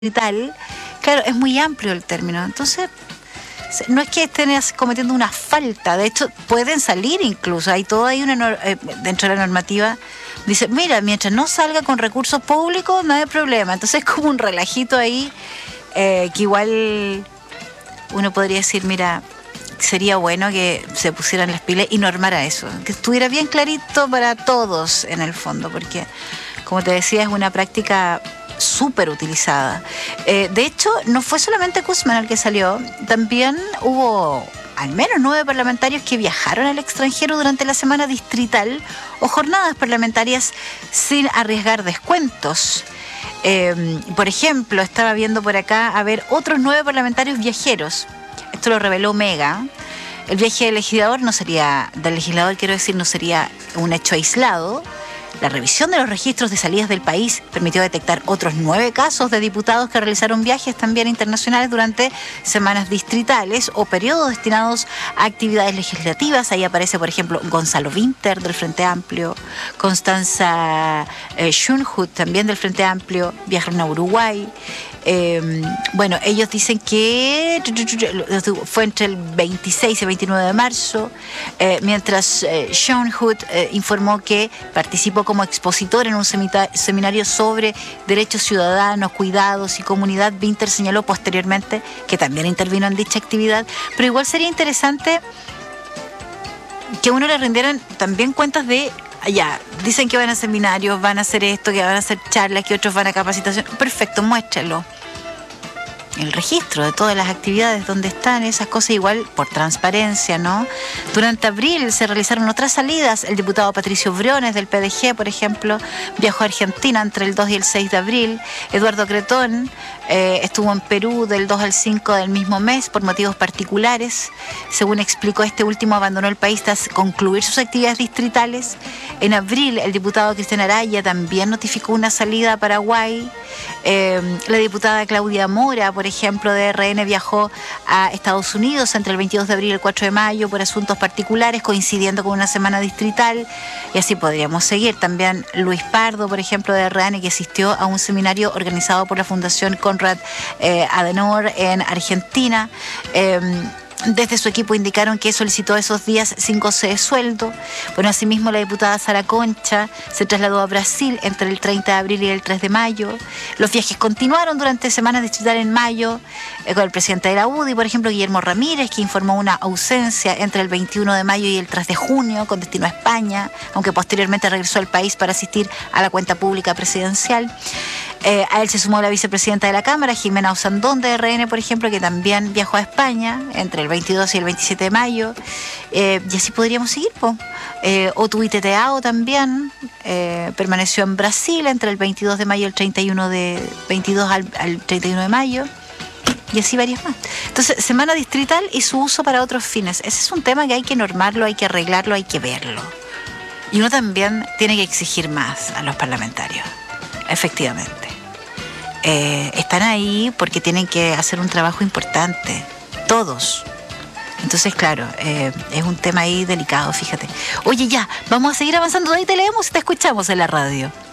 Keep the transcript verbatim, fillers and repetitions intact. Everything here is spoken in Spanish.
distrital, claro, es muy amplio el término. Entonces, no es que estén cometiendo una falta, de hecho, pueden salir incluso. Hay todo ahí una eh, dentro de la normativa. Dice, mira, mientras no salga con recursos públicos, no hay problema. Entonces es como un relajito ahí eh, que igual uno podría decir, mira, sería bueno que se pusieran las pilas y normara eso, que estuviera bien clarito para todos en el fondo, porque, como te decía, es una práctica súper utilizada. Eh, de hecho, no fue solamente Guzmán el que salió, también hubo al menos nueve parlamentarios que viajaron al extranjero durante la semana distrital o jornadas parlamentarias sin arriesgar descuentos. Eh, por ejemplo, estaba viendo por acá, a ver, otros nueve parlamentarios viajeros. Esto lo reveló Mega. El viaje del legislador no sería, del legislador quiero decir, no sería un hecho aislado. La revisión de los registros de salidas del país permitió detectar otros nueve casos de diputados que realizaron viajes también internacionales durante semanas distritales o periodos destinados a actividades legislativas. Ahí aparece, por ejemplo, Gonzalo Winter del Frente Amplio, Constanza eh, Schunhut también del Frente Amplio, viajaron a Uruguay. Eh, bueno, ellos dicen que fue entre el veintiséis y veintinueve de marzo, eh, mientras eh, Sean Hood eh, informó que participó como expositor en un seminario sobre derechos ciudadanos, cuidados y comunidad. Winter señaló posteriormente que también intervino en dicha actividad, pero igual sería interesante que a uno le rindieran también cuentas de ya, dicen que van a seminarios, van a hacer esto, que van a hacer charlas, que otros van a capacitación. Perfecto, muéstralo. El registro de todas las actividades donde están esas cosas, igual por transparencia, ¿no? Durante abril se realizaron otras salidas. El diputado Patricio Briones del P D G, por ejemplo, viajó a Argentina entre el dos y el seis de abril. Eduardo Cretón eh, estuvo en Perú del dos al cinco del mismo mes por motivos particulares. Según explicó, este último abandonó el país tras concluir sus actividades distritales. En abril, el diputado Cristian Araya también notificó una salida a Paraguay. Eh, la diputada Claudia Mora, por ejemplo, de R N, viajó a Estados Unidos entre el veintidós de abril y el cuatro de mayo por asuntos particulares, coincidiendo con una semana distrital, y así podríamos seguir. También Luis Pardo, por ejemplo, de R N, que asistió a un seminario organizado por la Fundación Konrad eh, Adenauer en Argentina. Eh, Desde su equipo indicaron que solicitó esos días sin goce de sueldo. Bueno, asimismo, la diputada Sara Concha se trasladó a Brasil entre el treinta de abril y el tres de mayo. Los viajes continuaron durante semanas distritales en mayo, eh, con el presidente de la U D I, por ejemplo, Guillermo Ramírez, que informó una ausencia entre el veintiuno de mayo y el tres de junio con destino a España, aunque posteriormente regresó al país para asistir a la cuenta pública presidencial. Eh, a él se sumó la vicepresidenta de la Cámara, Jimena Osandón, de R N, por ejemplo, que también viajó a España entre el veintidós y el veintisiete de mayo. Eh, y así podríamos seguir, po. Eh, Otuite Teao también eh, permaneció en Brasil entre el veintidós de mayo y el treinta y uno de veintidós al, al treinta y uno de mayo. Y así varias más. Entonces, semana distrital y su uso para otros fines. Ese es un tema que hay que normarlo, hay que arreglarlo, hay que verlo. Y uno también tiene que exigir más a los parlamentarios. Efectivamente. Eh, están ahí porque tienen que hacer un trabajo importante. Todos. Entonces, claro, eh, es un tema ahí delicado, fíjate. Oye, ya, vamos a seguir avanzando. Ahí te leemos y te escuchamos en la radio.